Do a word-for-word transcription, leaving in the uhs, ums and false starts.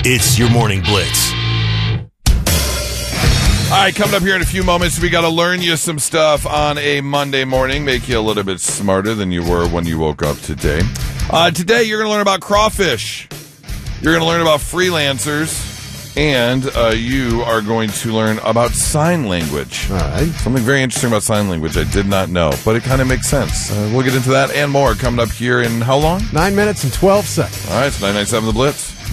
It's your Morning Blitz. All right, coming up here in a few moments, we got to learn you some stuff on a Monday morning, make you a little bit smarter than you were when you woke up today. Uh, today, you're going to learn about crawfish. You're going to learn about freelancers, and uh, you are going to learn about sign language. All right. Something very interesting about sign language I did not know, but it kind of makes sense. Uh, we'll get into that and more coming up here in how long? Nine minutes and twelve seconds. All right, it's nine ninety-seven The Blitz.